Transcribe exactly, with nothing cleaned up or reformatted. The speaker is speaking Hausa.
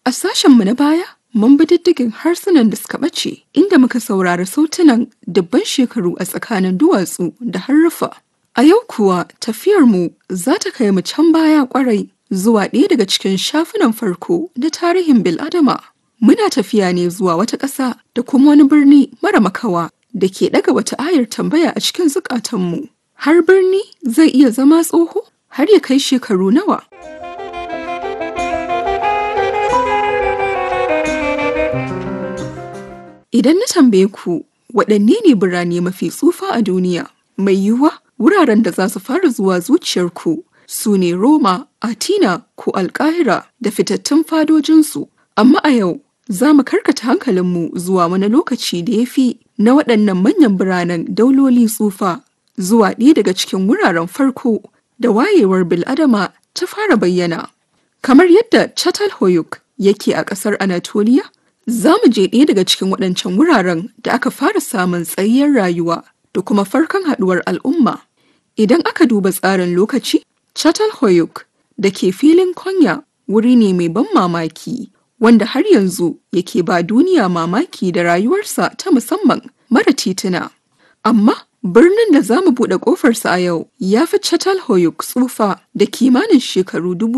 A sashenmu na baya, mun bi diddigin harsunan da suka ɓace inda muka saurari sautunan dubban shekaru a tsakanin duwatsu da haruffa. A yau kuwa tafiyarmu za ta kai mu can baya kwarai zuwa ɗaya daga cikin shafunan farko na tarihin bil'adama. Muna tafiya ne zuwa wata ƙasa da kuma wani birni mara makawa da ke ɗaga wata ayar tambaya a cikin zukatanmu. Har birni zai iya zama tsoho har ya kai shekaru nawa? Idan na tambaye ku waɗanne ne birane mafi tsufa a duniya, mai yiwuwa wuraren da za su fara zuwa zuciyarku su ne Roma, Atina ko Alƙahira da fitattun fadojinsu. Amma a yau za mu karkata hankalinmu zuwa wani lokaci da ya fi na waɗannan manyan biranen dauloli tsufa, zuwa ɗaya daga cikin wuraren farko da wayewar bil'adama ta fara bayyana. Kamar yadda Çatalhöyük yake a ƙasar Anatoliya, za mu je ɗaya daga cikin waɗancan wuraren da aka fara samun tsayayyar rayuwa da kuma farkon haɗuwar al'umma. Idan aka duba tsarin lokaci, Çatalhöyük da ke filin Konya wuri ne mai ban mamaki, wanda har yanzu yake ba duniya mamaki da rayuwarsa ta musamman mara tituna. Amma birnin da za mu buɗe ƙofarsa a yau ya fi Çatalhöyük tsufa da kimanin shekaru dubu